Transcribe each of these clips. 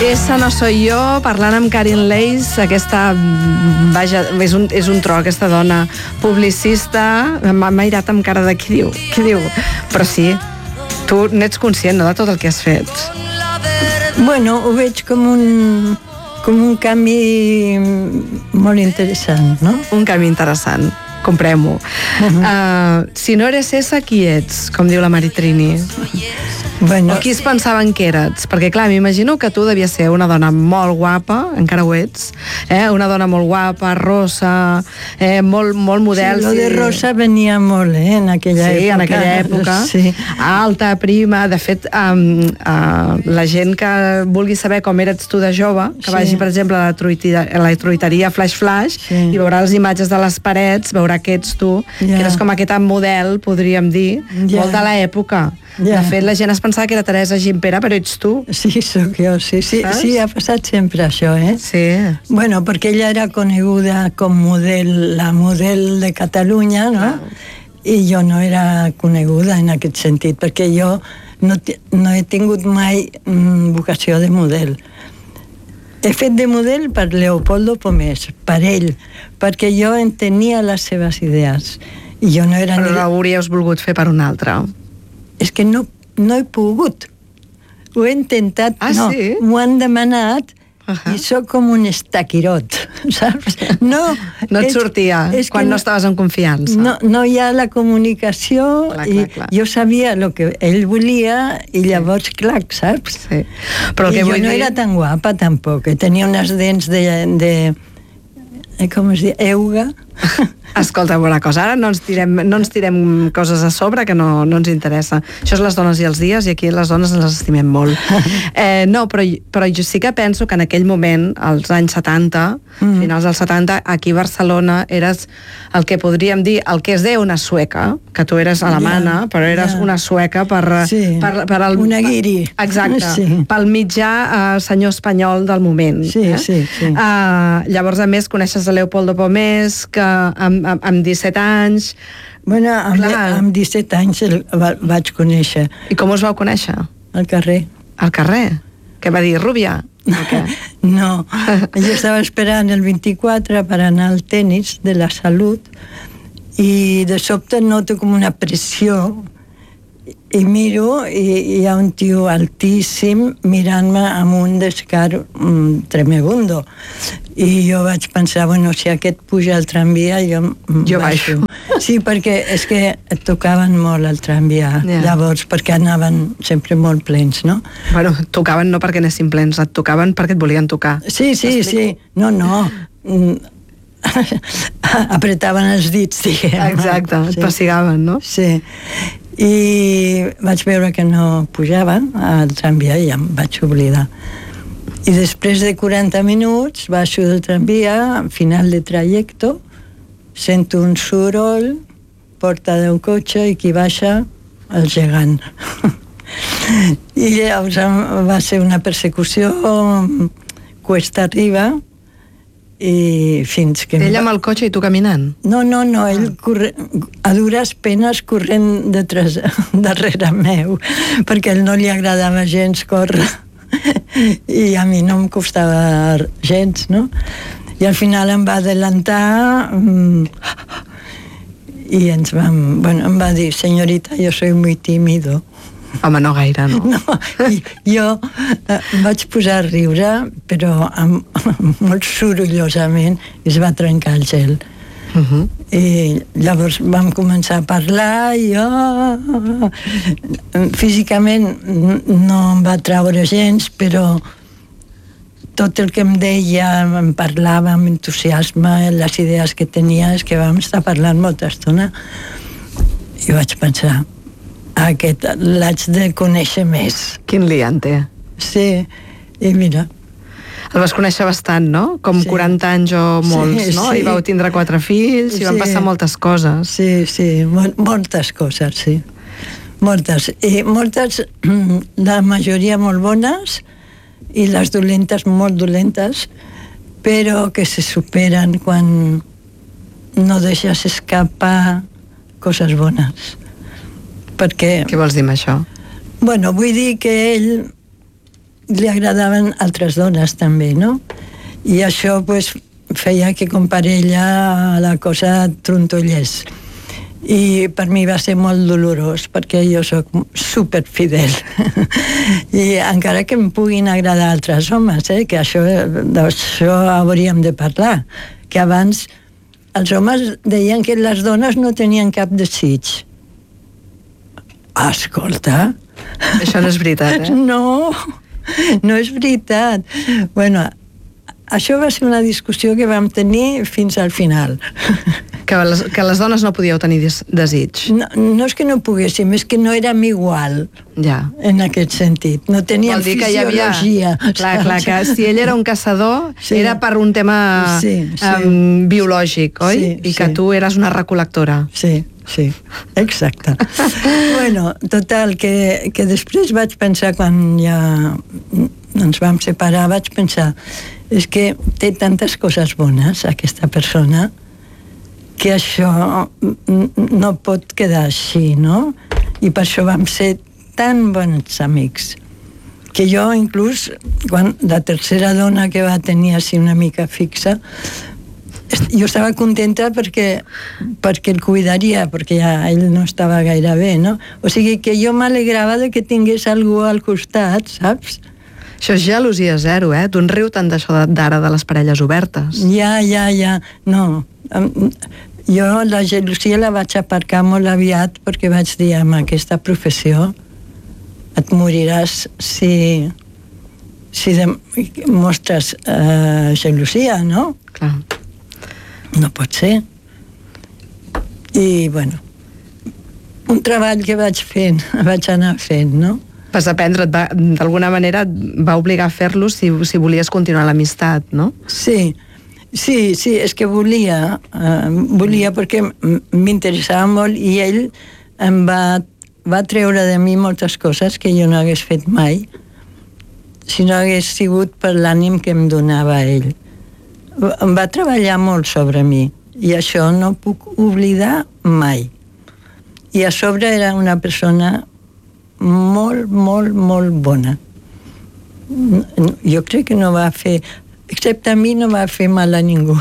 Esa no soy yo, parlant amb Karin Leis, aquesta, vaja, és un tro, aquesta dona publicista, m'ha mirat amb cara de qui diu, però sí, tu n'ets conscient, no?, de tot el que has fet. Bueno, ho veig com un canvi molt interessant, no? Un canvi interessant, comprem-ho. Si no eres esa, qui ets? Com diu la Maritrini. Bueno, o qui es pensaven que eres? Perquè, clar, m'imagino que tu devies ser una dona molt guapa, encara ho ets, una dona molt guapa, rossa, molt model. Sí, lo de rosa venia molt, en aquella època. Sí, en aquella època. Sí. Alta, prima. De fet, la gent que vulgui saber com eres tu de jove, que vagi, per exemple, a la truiteria Flash, i veurà les imatges de les parets, veurà que ets tu, que eres com aquest model, podríem dir, molt de l'època. De fet, la gent es pensava que era Teresa Gimpera, però ets tu. Sí, sóc jo, sí. Sí, ha passat sempre això, Sí. Bueno, perquè ella era coneguda com la model de Catalunya, no? I jo no era coneguda en aquest sentit, perquè jo no he tingut mai vocació de model. He fet de model per Leopoldo Pomés, per ell, perquè jo entenia les seves idees. I jo no era però no hauríeu volgut fer per un altre. És que no he pogut. Ho he intentat, sí? M'ho han demanat i sóc com un estaquirot, saps? No et sortia quan no estaves en confiança. No hi ha la comunicació, clar. Jo sabia el que ell volia i llavors, clar, saps? Sí. Però I jo no era tan guapa, tampoc. Tenia unes dents de com es diu? Euga. Escolta, una cosa, ara no ens tirem coses a sobre que no ens interessa. Això és les dones i els dies, i aquí les dones ens les estimem molt. No, però jo sí que penso que en aquell moment, als anys 70, finals dels 70, aquí a Barcelona eres el que podríem dir, el que es deia una sueca, que tu eres alemana, però eres una sueca per una guiri. Exacte, pel mitjà senyor espanyol del moment. Sí. Llavors, a més, coneixes a Leopoldo Pomés, que amb 17 anys... Bueno, amb 17 anys el vaig conèixer. I com us vau conèixer? Al carrer. Al carrer? Què va dir, rúbia? No, jo estava esperant el 24 per anar al tenis de la Salut i de sobte noto com una pressió i miro i hi ha un tio altíssim mirant-me amb un descar tremebundo. I jo vaig pensar, bueno, si aquest puja al tramvia, jo baixo. Sí, perquè és que tocaven molt el tramvia, llavors, perquè anaven sempre molt plens, no? Bueno, tocaven no perquè anessin plens, et tocaven perquè et volien tocar. Sí. No. Apretaven els dits, diguem. Exacte, et pessigaven, no? Sí. I vaig veure que no pujaven al tramvia i em vaig oblidar. I després de 40 minuts baixo del tramvia, al final de trajecte, sento un soroll, porta d'un cotxe i qui baixa? El gegant. I llavors va ser una persecució cuesta arriba i fins que... Ell amb el cotxe i tu caminant? No, ell a dures penes corrent darrere meu, perquè a ell no li agradava gens córrer i a mi no em costava gens, no? I al final em va adelantar i em va dir, senyorita, yo soy muy tímido. Home, no gaire, no? No, jo em vaig posar a riure, però molt sorollosament, i es va trencar el gel. I llavors vam començar a parlar i jo físicament no em va traure gens, però tot el que em deia em parlava amb entusiasme, les idees que tenia, és que vam estar parlant molta estona i vaig pensar, aquest l'haig de conèixer més. Quin liante. Sí, i mira. El vas conèixer bastant, no? Com 40 anys o molts, no? I vau tindre 4 fills i van passar moltes coses. Sí, moltes coses, sí. Moltes. I moltes, la majoria molt bones i les dolentes molt dolentes, però que se superen quan no deixes escapar coses bones. Perquè... Què vols dir amb això? Bueno, vull dir que ell li agradaven altres dones també, no? I això pues, feia que com parella la cosa trontollés. I per mi va ser molt dolorós perquè jo sóc superfidel i encara que em puguin agradar altres homes, que d'això hauríem de parlar, que abans els homes deien que les dones no tenien cap desig. Escolta, això no és veritat, no és veritat. Bueno, això va ser una discussió que vam tenir fins al final. Que les dones no podíeu tenir desig. No és que no poguéssim, és que no érem igual en aquest sentit. No teníem fisiologia. Clar, que si ell era un caçador era per un tema biològic, oi? I que tu eres una recol·lectora. Sí, exacte. Bueno, total, que després vaig pensar, quan ja ens vam separar, vaig pensar, és que té tantes coses bones, aquesta persona, que això no pot quedar així, no? I per això vam ser tan bons amics, que jo inclús, quan la tercera dona que va tenir així una mica fixa, jo estava contenta perquè el cuidaria, perquè ja ell no estava gaire bé, no? O sigui que jo m'alegrava de que tingués algú al costat, saps? Això és gelosia zero, Tu en riu tant d'això d'ara de les parelles obertes. Ja. No. Jo la gelosia la vaig aparcar molt aviat perquè vaig dir, amb aquesta professió et moriràs si mostres gelosia, no? Clar. No pot ser. I, bueno, un treball que vaig anar fent, no? Vas aprendre, d'alguna manera et va obligar a fer-lo si volies continuar l'amistat, no? Sí, és que volia perquè m'interessava molt i ell em va treure de mi moltes coses que jo no hagués fet mai si no hagués sigut per l'ànim que em donava ell. Em va treballar molt sobre mi i això no puc oblidar mai. I a sobre era una persona molt, molt, molt bona. Jo crec que no va fer, excepte a mi, no va fer mal a ningú.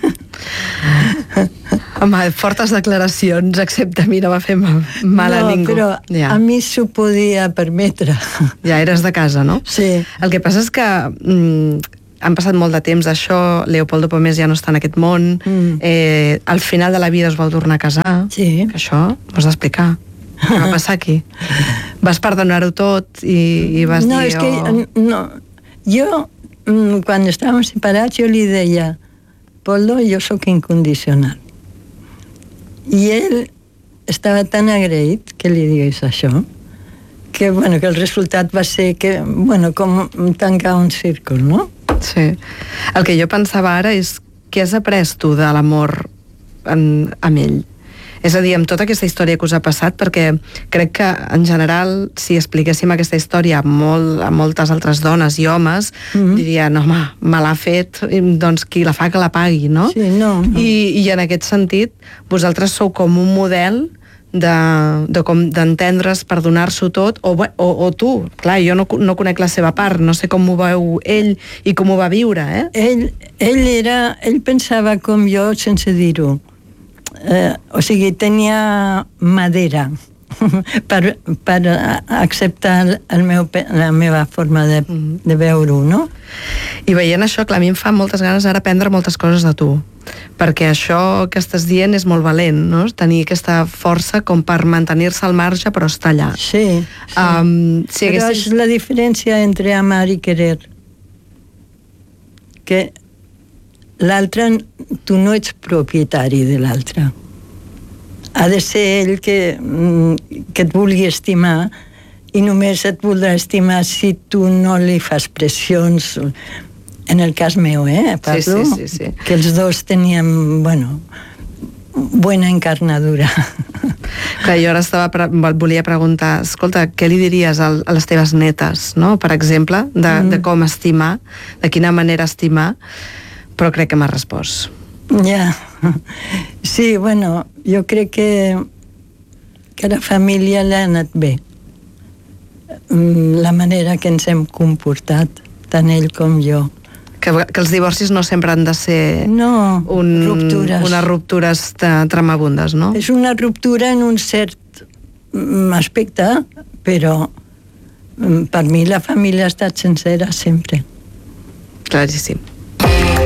Home, fortes declaracions, excepte a mi no va fer mal a ningú. Però a mi s'ho podia permetre. Ja eres de casa, no? Sí. El que passa és que han passat molt de temps d'això, Leopoldo Pomés ja no està en aquest món, al final de la vida es vau tornar a casar, sí. Això ho has d'explicar. Què va passar aquí? Vas perdonar-ho tot i vas dir... No, és que... No. Jo, quan estàvem separats, jo li deia, Poldo, jo sóc incondicional. I ell estava tan agraït que li digués això, que el resultat va ser que, com tancar un círcul, no? Sí. El que jo pensava ara és què has après tu de l'amor amb ell? És a dir, amb tota aquesta història que us ha passat, perquè crec que, en general, si expliquéssim aquesta història a moltes altres dones i homes, dirien, home, me l'ha fet, doncs qui la fa que la pagui, no? Sí, no. I en aquest sentit, vosaltres sou com un model d'entendre's, perdonar-s'ho tot, o tu, clar, jo no conec la seva part, no sé com ho veu ell i com ho va viure, Ell pensava com jo sense dir-ho. O sigui, tenia madera per acceptar la meva forma de veure-ho, no? I veient això, clar, a mi em fa moltes ganes ara aprendre moltes coses de tu, perquè això que estàs dient és molt valent, no? Tenir aquesta força com per mantenir-se al marge però estar allà. Sí. Però és la diferència entre amar i querer, que l'altre, tu no ets propietari de l'altre. Ha de ser ell que et vulgui estimar i només et voldrà estimar si tu no li fas pressions. En el cas meu, parlo, sí. Que els dos teníem, buena encarnadura. Clar, jo ara volia preguntar, escolta, què li diries a les teves netes, no? Per exemple, de com estimar, de quina manera estimar, però crec que m'ha respost. Ja. Sí, jo crec que a la família l'ha anat bé. la manera que ens hem comportat, tant ell com jo. Que els divorcis no sempre han de ser ruptures. unes ruptures tremabundes, no? És una ruptura en un cert aspecte, però per mi la família ha estat sencera sempre. Claríssim.